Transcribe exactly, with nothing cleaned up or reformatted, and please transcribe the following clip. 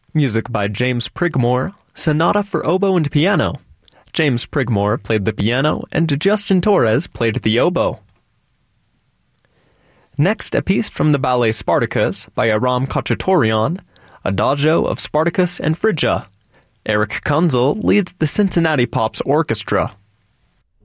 Music by James Prigmore, Sonata for Oboe and Piano. James Prigmore played the piano, and Justin Torres played the oboe. Next, a piece from the ballet Spartacus by Aram Khachaturian, Adagio of Spartacus and Phrygia. Eric Kunzel leads the Cincinnati Pops Orchestra.